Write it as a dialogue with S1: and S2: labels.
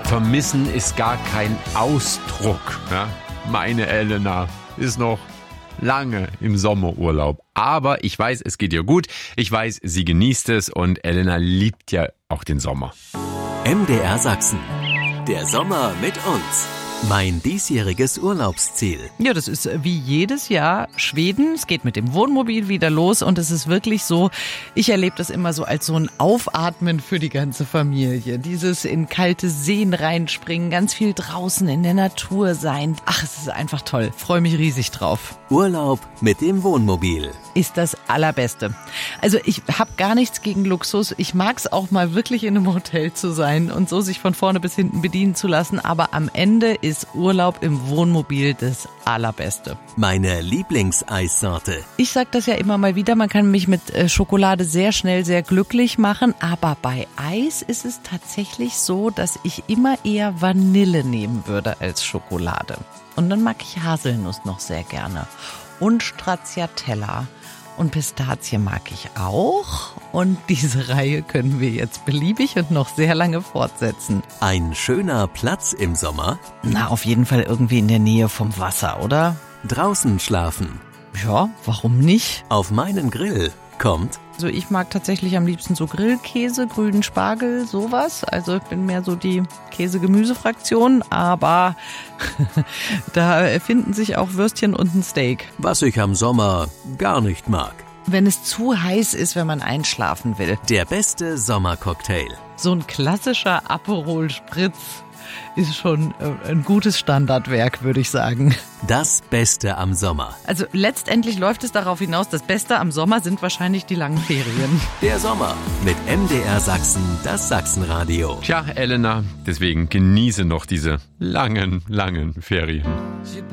S1: Vermissen ist gar kein Ausdruck. Ja? Meine Elena ist noch lange im Sommerurlaub. Aber ich weiß, es geht ihr gut. Ich weiß, sie genießt es und Elena liebt ja auch den Sommer.
S2: MDR Sachsen. Der Sommer mit uns. Mein diesjähriges Urlaubsziel.
S3: Ja, das ist wie jedes Jahr Schweden. Es geht mit dem Wohnmobil wieder los und es ist wirklich so, ich erlebe das immer so als so ein Aufatmen für die ganze Familie. Dieses in kalte Seen reinspringen, ganz viel draußen in der Natur sein. Ach, es ist einfach toll. Freue mich riesig drauf.
S2: Urlaub mit dem Wohnmobil.
S3: Ist das Allerbeste. Also ich habe gar nichts gegen Luxus. Ich mag es auch mal wirklich in einem Hotel zu sein und so sich von vorne bis hinten bedienen zu lassen. Aber am Ende ist Urlaub im Wohnmobil das Allerbeste.
S2: Meine Lieblingseissorte.
S3: Ich sag das ja immer mal wieder, man kann mich mit Schokolade sehr schnell sehr glücklich machen. Aber bei Eis ist es tatsächlich so, dass ich immer eher Vanille nehmen würde als Schokolade. Und dann mag ich Haselnuss noch sehr gerne. Und Stracciatella. Und Pistazie mag ich auch. Und diese Reihe können wir jetzt beliebig und noch sehr lange fortsetzen.
S2: Ein schöner Platz im Sommer?
S3: Na, auf jeden Fall irgendwie in der Nähe vom Wasser, oder?
S2: Draußen schlafen.
S3: Ja, warum nicht?
S2: Auf meinen Grill kommt.
S3: Also ich mag tatsächlich am liebsten so Grillkäse, grünen Spargel, sowas. Also ich bin mehr so die Käse-Gemüse-Fraktion, aber da finden sich auch Würstchen und ein Steak.
S2: Was ich am Sommer gar nicht mag.
S3: Wenn es zu heiß ist, wenn man einschlafen will.
S2: Der beste Sommercocktail.
S3: So ein klassischer Aperol Spritz ist schon ein gutes Standardwerk, würde ich sagen.
S2: Das Beste am Sommer.
S3: Also letztendlich läuft es darauf hinaus, das Beste am Sommer sind wahrscheinlich die langen Ferien.
S2: Der Sommer mit MDR Sachsen, das Sachsenradio.
S1: Tja, Elena, deswegen genieße noch diese langen Ferien.